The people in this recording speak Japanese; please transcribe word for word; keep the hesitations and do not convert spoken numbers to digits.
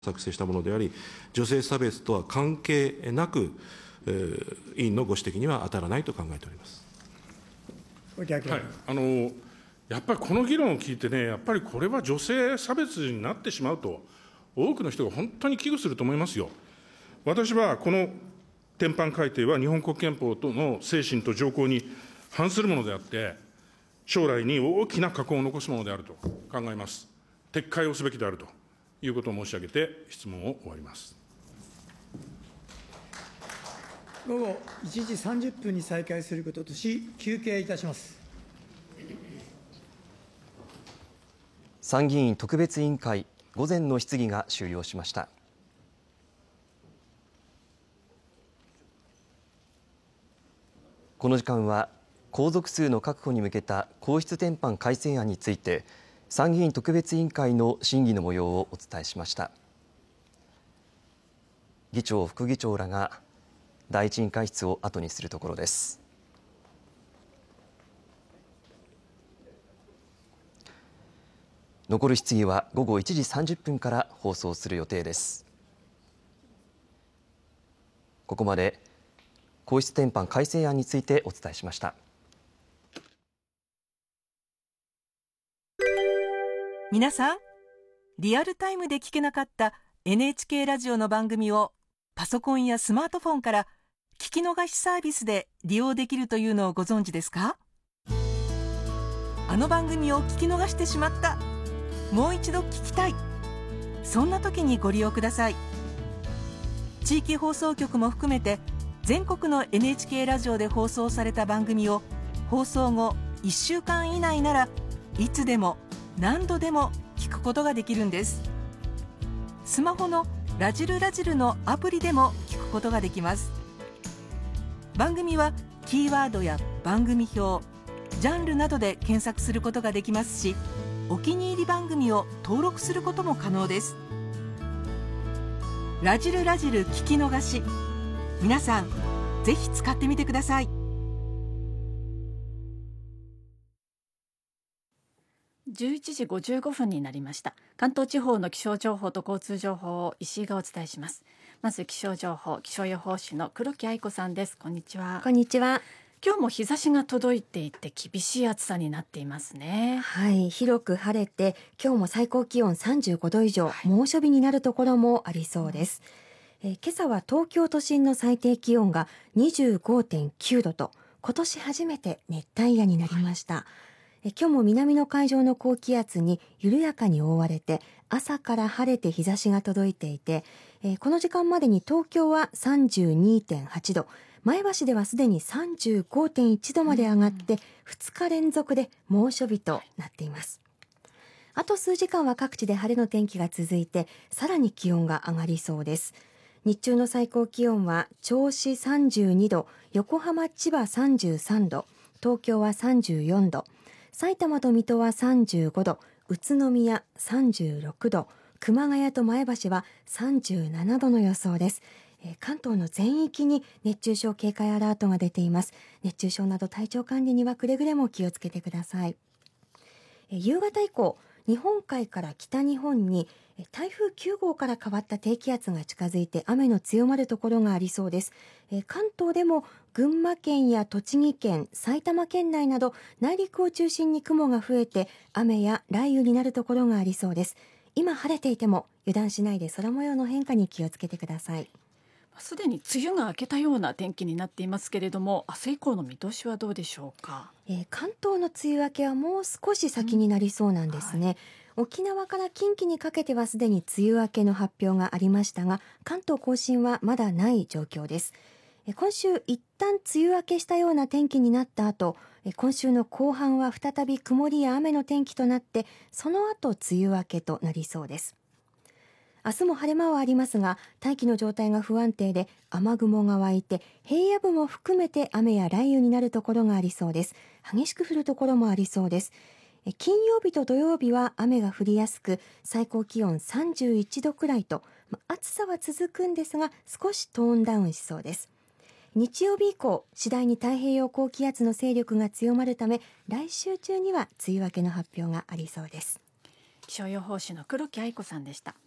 作成したものであり、女性差別とは関係なく、えー、委員のご指摘には当たらないと考えております。 はい、あのやっぱりこの議論を聞いてね、やっぱりこれは女性差別になってしまうと、多くの人が本当に危惧すると思いますよ。私はこの典範改定は日本国憲法との精神と条項に反するものであって、将来に大きな禍根を残すものであると考えます。撤回をすべきであるということを申し上げて、質問を終わります。 午後いちじさんじゅっぷんに再開することとし、休憩いたします。 参議院特別委員会、午前の質疑が終了しました。この時間は、皇族数の確保に向けた皇室典範改正案について、参議院特別委員会の審議の模様をお伝えしました。議長、副議長らが第一委員会室を後にするところです。残る質疑は午後いちじさんじゅっぷんから放送する予定です。ここまで皇室典範改正案についてお伝えしました。 皆さん、リアルタイムで聞けなかった エヌエイチケー ラジオの番組をパソコンやスマートフォンから聞き逃しサービスで利用できるというのをご存知ですか？あの番組を聞き逃してしまった、もう一度聞きたい、そんな時にご利用ください。地域放送局も含めて全国の エヌエイチケー ラジオで放送された番組を放送後いっしゅうかん以内ならいつでも何度でも聞くことができるんです。スマホのラジルラジルのアプリでも聞くことができます。番組はキーワードや番組表、ジャンルなどで検索することができますし、お気に入り番組を登録することも可能です。ラジルラジル聞き逃し、皆さんぜひ使ってみてください。 じゅういちじごじゅうごふんになりました。関東地方の気象情報と交通情報を石井がお伝えします。まず気象情報、気象予報士の黒木愛子さんです。こんにちは。 こんにちは。 今日も日差しが届いていて厳しい暑さになっていますね。 はい、広く晴れて今日も最高気温さんじゅうごど以上、はい、猛暑日になるところもありそうです。うん、えー、今朝は東京都心の最低気温が にじゅうごてんきゅうどと今年初めて熱帯夜になりました。はい、え今日も南の海上の高気圧に緩やかに覆われて朝から晴れて日差しが届いていて、えー、この時間までに東京は さんじゅうにてんはちど、前橋ではすでに さんじゅうごてんいちどまで上がってふつか連続で猛暑日となっています。あと数時間は各地で晴れの天気が続いてさらに気温が上がりそうです。日中の最高気温は銚子さんじゅうにど、横浜千葉さんじゅうさんど、東京はさんじゅうよんど、埼玉と水戸はさんじゅうごど、宇都宮さんじゅうろくど、熊谷と前橋はさんじゅうななどの予想です。関東の全域に熱中症警戒アラートが出ています。熱中症など体調管理にはくれぐれも気をつけてください。夕方以降、日本海から北日本に台風きゅうごうから変わった低気圧が近づいて雨の強まるところがありそうです。関東でも群馬県や栃木県、埼玉県内など内陸を中心に雲が増えて雨や雷雨になるところがありそうです。今晴れていても油断しないで空模様の変化に気をつけてください。 すでに梅雨が明けたような天気になっていますけれども、明日以降の見通しはどうでしょうか。 えー、関東の梅雨明けはもう少し先になりそうなんですね。うん、はい、沖縄から近畿にかけてはすでに梅雨明けの発表がありましたが、関東甲信はまだない状況です。えー、今週一旦梅雨明けしたような天気になった後、えー、今週の後半は再び曇りや雨の天気となって、その後梅雨明けとなりそうです。明日も晴れ間はありますが、大気の状態が不安定で雨雲が湧いて平野部も含めて雨や雷雨になるところがありそうです。激しく降るところもありそうです。金曜日と土曜日は雨が降りやすく、最高気温さんじゅういちどくらいと、暑さは続くんですが少しトーンダウンしそうです。日曜日以降、次第に太平洋高気圧の勢力が強まるため、来週中には梅雨明けの発表がありそうです。 気象予報士の黒木愛子さんでした。